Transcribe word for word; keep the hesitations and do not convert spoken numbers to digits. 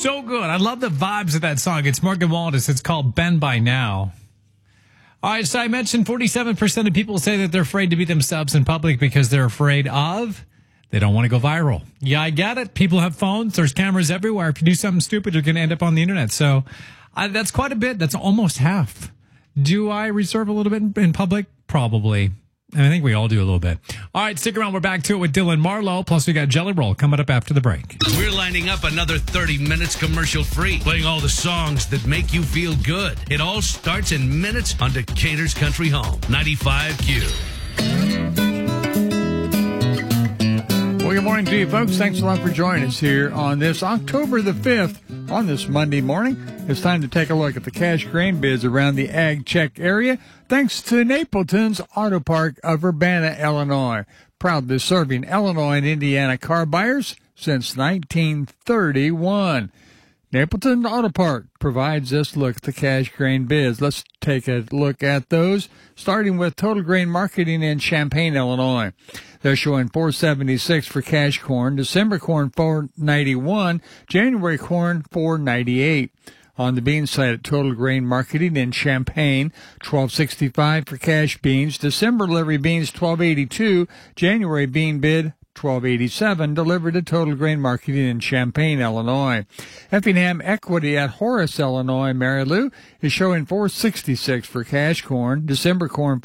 So good. I love the vibes of that song. It's Morgan Wallis. It's called Bend By Now. All right, so I mentioned forty-seven percent of people say that they're afraid to be themselves in public because they're afraid of, they don't want to go viral. Yeah, I get it. People have phones. There's cameras everywhere. If you do something stupid, you're going to end up on the internet. So uh, that's quite a bit. That's almost half. Do I reserve a little bit in, in public? Probably. And I think we all do a little bit. All right, stick around. We're back to it with Dylan Marlowe. Plus, we got Jelly Roll coming up after the break. We're lining up another thirty minutes commercial free, playing all the songs that make you feel good. It all starts in minutes on Decatur's Country Home, ninety-five Q. Well, good morning to you, folks. Thanks a lot for joining us here on this October the fifth, on this Monday morning. It's time to take a look at the cash grain bids around the Ag Check area, thanks to Napleton's Auto Park of Urbana, Illinois. Proudly serving Illinois and Indiana car buyers since nineteen thirty-one. Napleton Auto Park provides this look at the cash grain bids. Let's take a look at those, starting with Total Grain Marketing in Champaign, Illinois. They're showing four seventy-six for cash corn, December corn four ninety-one, January corn four ninety-eight. On the bean side at Total Grain Marketing in Champaign, twelve sixty-five for cash beans, December delivery beans twelve eighty-two, January bean bid twelve eighty-seven, delivered to Total Grain Marketing in Champaign, Illinois. Effingham Equity at Horace, Illinois, Mary Lou is showing four sixty-six for cash corn, December corn